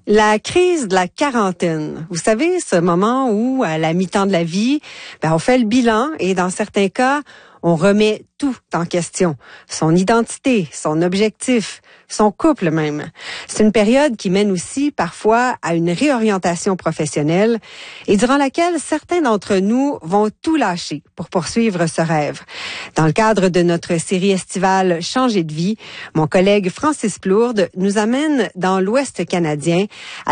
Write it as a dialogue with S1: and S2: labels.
S1: La crise de la quarantaine. Vous savez, ce moment où, à la mi-temps de la vie, on fait le bilan et dans certains cas, on remet tout en question. Son identité, son objectif, son couple même. C'est une période qui mène aussi parfois à une réorientation professionnelle et durant laquelle certains d'entre nous vont tout lâcher pour poursuivre ce rêve. Dans le cadre de notre série estivale Changer de vie, mon collègue Francis Plourde nous amène dans l'Ouest canadien